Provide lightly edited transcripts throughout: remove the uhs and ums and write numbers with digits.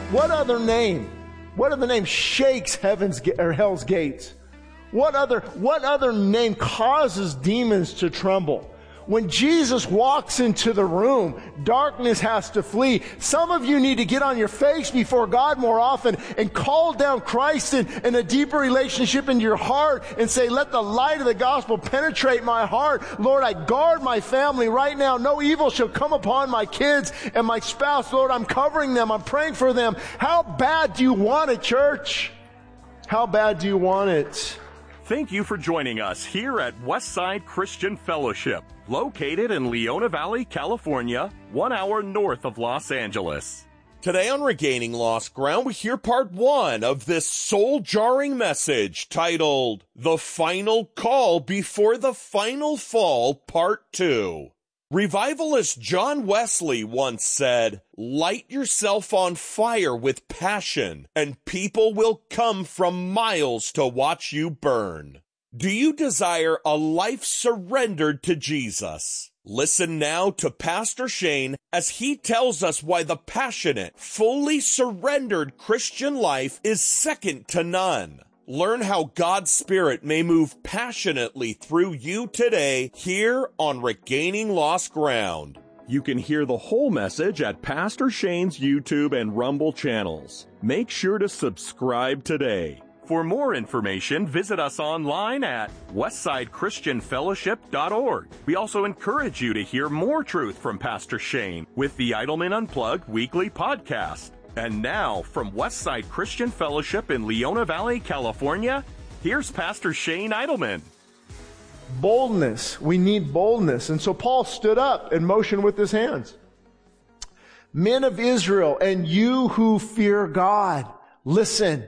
What other name shakes hell's gates? What other name causes demons to tremble? When Jesus walks into the room, darkness has to flee. Some of you need to get on your face before God more often and call down Christ in a deeper relationship into your heart and say, let the light of the gospel penetrate my heart. Lord, I guard my family right now. No evil shall come upon my kids and my spouse. Lord, I'm covering them. I'm praying for them. How bad do you want it, church? How bad do you want it? Thank you for joining us here at Westside Christian Fellowship, located in Leona Valley, California, 1 hour north of Los Angeles. Today on Regaining Lost Ground, we hear part 1 of this soul-jarring message titled, The Final Call Before the Final Fall, Part 2. Revivalist John Wesley once said, "Light yourself on fire with passion, and people will come from miles to watch you burn." Do you desire a life surrendered to Jesus? Listen now to Pastor Shane as he tells us why the passionate, fully surrendered Christian life is second to none. Learn how God's Spirit may move passionately through you today here on Regaining Lost Ground. You can hear the whole message at Pastor Shane's YouTube and Rumble channels. Make sure to subscribe today. For more information, visit us online at westsidechristianfellowship.org. We also encourage you to hear more truth from Pastor Shane with the Idleman Unplugged weekly podcast. And now, from Westside Christian Fellowship in Leona Valley, California, here's Pastor Shane Idleman. Boldness. We need boldness. And so Paul stood up and motioned with his hands. Men of Israel, and you who fear God, listen.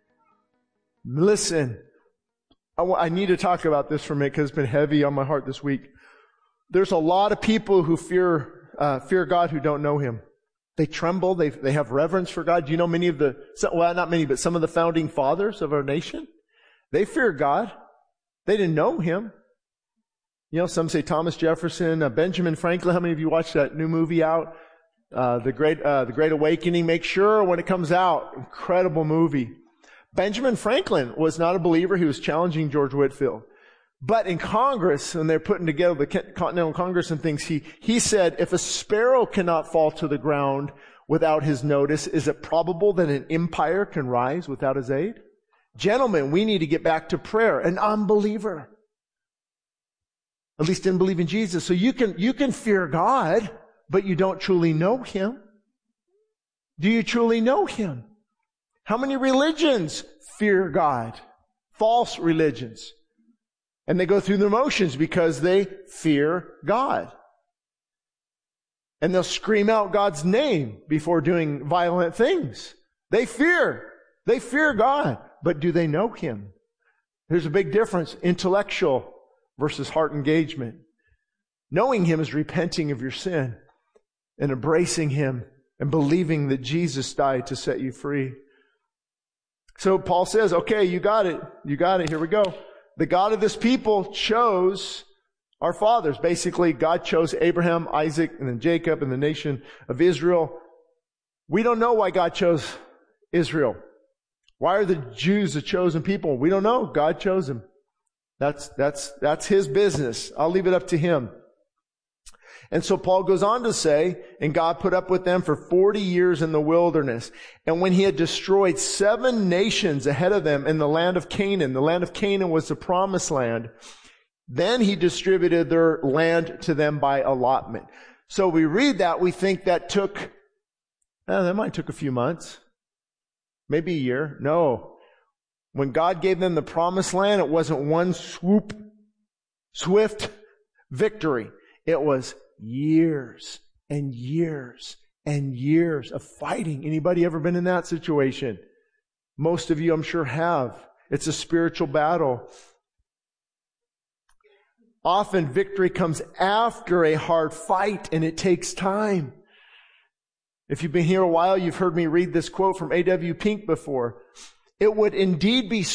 Listen. I need to talk about this for a minute because it's been heavy on my heart this week. There's a lot of people who fear God who don't know Him. They tremble. They have reverence for God. Do you know not many, but some of the founding fathers of our nation? They fear God. They didn't know Him. You know, some say Thomas Jefferson, Benjamin Franklin. How many of you watched that new movie out? The Great Awakening. Make sure when it comes out, incredible movie. Benjamin Franklin was not a believer. He was challenging George Whitefield. But in Congress, when they're putting together the Continental Congress and things, he said, if a sparrow cannot fall to the ground without his notice, is it probable that an empire can rise without his aid? Gentlemen, we need to get back to prayer. An unbeliever, at least didn't believe in Jesus. So you can fear God, but you don't truly know Him. Do you truly know Him? How many religions fear God? False religions. And they go through the motions because they fear God. And they'll scream out God's name before doing violent things. They fear God. But do they know Him? There's a big difference, intellectual versus heart engagement. Knowing Him is repenting of your sin and embracing Him and believing that Jesus died to set you free. So Paul says, okay, you got it. Here we go. The God of this people chose our fathers. Basically, God chose Abraham, Isaac, and then Jacob and the nation of Israel. We don't know why God chose Israel. Why are the Jews the chosen people? We don't know. God chose them. That's His business. I'll leave it up to Him. And so Paul goes on to say, and God put up with them for 40 years in the wilderness. And when He had destroyed 7 nations ahead of them in the land of Canaan was the promised land, then He distributed their land to them by allotment. So we read that, we think that that might took a few months, maybe a year. No. When God gave them the promised land, it wasn't one swift victory. It was years and years and years of fighting. Anybody ever been in that situation? Most of you, I'm sure, have. It's a spiritual battle. Often victory comes after a hard fight, and it takes time. If you've been here a while, you've heard me read this quote from A.W. Pink before. It would indeed be